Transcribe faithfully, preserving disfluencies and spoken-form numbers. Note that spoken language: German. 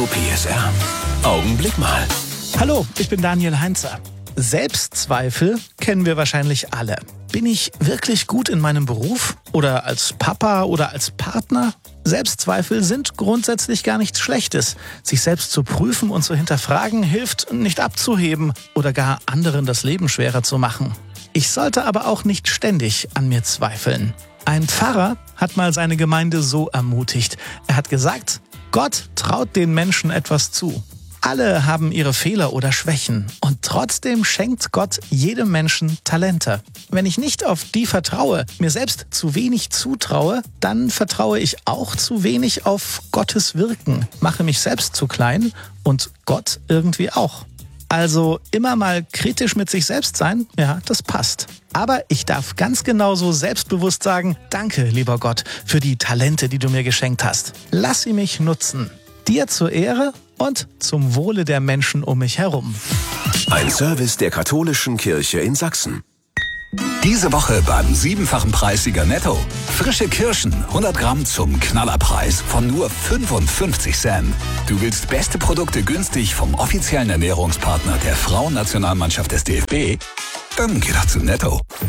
Radio P S R. Augenblick mal. Hallo, ich bin Daniel Heinzer. Selbstzweifel kennen wir wahrscheinlich alle. Bin ich wirklich gut in meinem Beruf? Oder als Papa oder als Partner? Selbstzweifel sind grundsätzlich gar nichts Schlechtes. Sich selbst zu prüfen und zu hinterfragen hilft, nicht abzuheben oder gar anderen das Leben schwerer zu machen. Ich sollte aber auch nicht ständig an mir zweifeln. Ein Pfarrer hat mal seine Gemeinde so ermutigt. Er hat gesagt, Gott traut den Menschen etwas zu. Alle haben ihre Fehler oder Schwächen und trotzdem schenkt Gott jedem Menschen Talente. Wenn ich nicht auf die vertraue, mir selbst zu wenig zutraue, dann vertraue ich auch zu wenig auf Gottes Wirken, mache mich selbst zu klein und Gott irgendwie auch. Also immer mal kritisch mit sich selbst sein, ja, das passt. Aber ich darf ganz genauso selbstbewusst sagen, danke, lieber Gott, für die Talente, die du mir geschenkt hast. Lass sie mich nutzen. Dir zur Ehre und zum Wohle der Menschen um mich herum. Ein Service der Katholischen Kirche in Sachsen. Diese Woche beim siebenfachen Preissieger Netto. Frische Kirschen, hundert Gramm zum Knallerpreis von nur fünfundfünfzig Cent. Du willst beste Produkte günstig vom offiziellen Ernährungspartner der Frauennationalmannschaft des D F B? Dann geh doch zu Netto.